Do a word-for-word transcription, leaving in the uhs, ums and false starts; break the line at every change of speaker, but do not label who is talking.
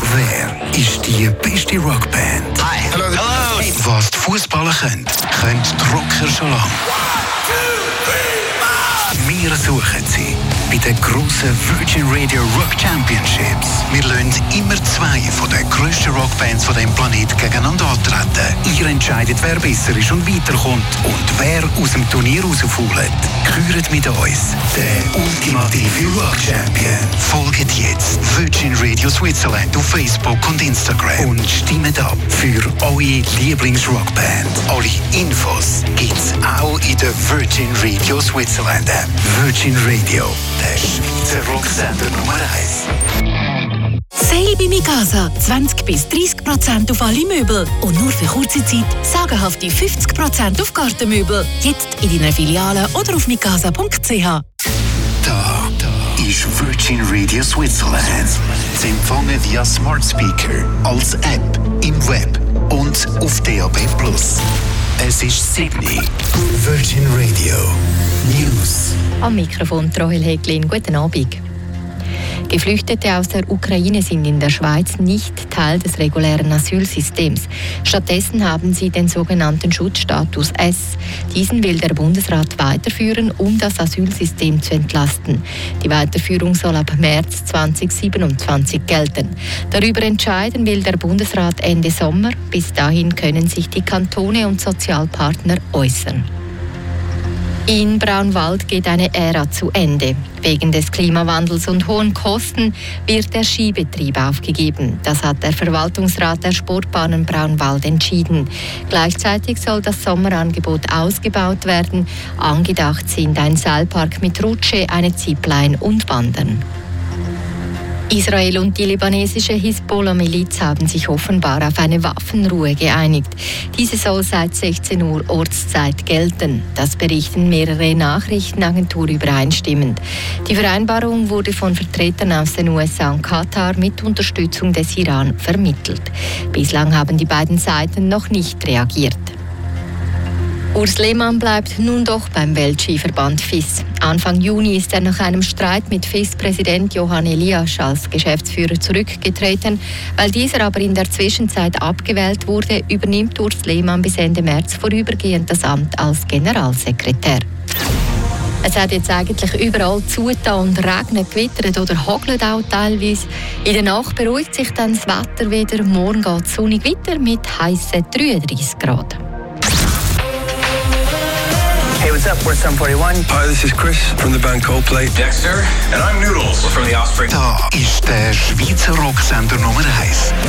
Wer ist die beste Rockband?
Hi. Hello. Hello.
Was die Fußballer können, können die Rocker schon lange. Wir suchen sie bei den grossen Virgin Radio Rock Championships. Wir lassen immer zwei von den grössten Rockbands von diesem Planeten gegeneinander antreten. Ihr entscheidet, wer besser ist und weiterkommt und wer aus dem Turnier rausfällt. Gehört mit uns der ultimative Rock Champion. Folgt jetzt Virgin Radio Switzerland auf Facebook und Instagram und stimmt ab für eure Lieblingsrockband. Alle Infos gibt's auch in der Virgin Radio Switzerland App. Virgin Radio, der Schweizer Rocksender Nummer eins.
Sale bei Mikasa. zwanzig bis dreißig Prozent auf alle Möbel. Und nur für kurze Zeit sagenhafte fünfzig Prozent auf Gartenmöbel. Jetzt in deiner Filiale oder auf mikasa punkt c h.
Da, da ist Virgin Radio Switzerland. Zu empfangen via Smart Speaker, als App, im Web und auf D A B plus. Es ist Sydney. Virgin Radio News.
Am Mikrofon Rahel Häglin. Guten Abend. Geflüchtete aus der Ukraine sind in der Schweiz nicht Teil des regulären Asylsystems. Stattdessen haben sie den sogenannten Schutzstatus S. Diesen will der Bundesrat weiterführen, um das Asylsystem zu entlasten. Die Weiterführung soll ab März zweitausendsiebenundzwanzig gelten. Darüber entscheiden will der Bundesrat Ende Sommer. Bis dahin können sich die Kantone und Sozialpartner äußern. In Braunwald geht eine Ära zu Ende. Wegen des Klimawandels und hohen Kosten wird der Skibetrieb aufgegeben. Das hat der Verwaltungsrat der Sportbahnen Braunwald entschieden. Gleichzeitig soll das Sommerangebot ausgebaut werden. Angedacht sind ein Seilpark mit Rutsche, eine Zipline und Wandern. Israel und die libanesische Hisbollah-Miliz haben sich offenbar auf eine Waffenruhe geeinigt. Diese soll seit sechzehn Uhr Ortszeit gelten. Das berichten mehrere Nachrichtenagenturen übereinstimmend. Die Vereinbarung wurde von Vertretern aus den U S A und Katar mit Unterstützung des Iran vermittelt. Bislang haben die beiden Seiten noch nicht reagiert. Urs Lehmann bleibt nun doch beim Weltskiverband F I S. Anfang Juni ist er nach einem Streit mit F I S-Präsident Johann Elias als Geschäftsführer zurückgetreten. Weil dieser aber in der Zwischenzeit abgewählt wurde, übernimmt Urs Lehmann bis Ende März vorübergehend das Amt als Generalsekretär. Es hat jetzt eigentlich überall zugetan und regnet, gewittert oder hagelt auch teilweise. In der Nacht beruhigt sich dann das Wetter wieder. Morgen geht es sonnig weiter mit heissen dreiunddreißig Grad.
Hey, what's up? We're Sum forty-one.
Hi, this is Chris from the band Coldplay.
Dexter, and I'm Noodles from the Offspring.
Da ist der Schweizer Rocksender Nummer eins.